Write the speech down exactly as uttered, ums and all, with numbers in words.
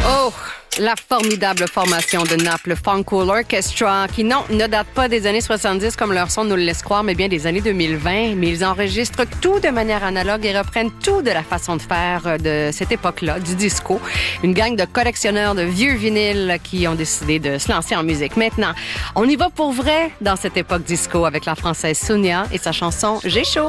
Oh, la formidable formation de Naples Funko Orchestra, qui non, ne date pas des années soixante-dix comme leur son nous le laisse croire, mais bien des années deux mille vingt. Mais ils enregistrent tout de manière analogue et reprennent tout de la façon de faire de cette époque-là, du disco. Une gang de collectionneurs de vieux vinyles qui ont décidé de se lancer en musique. Maintenant, on y va pour vrai dans cette époque disco avec la Française Sonia et sa chanson « J'ai chaud ».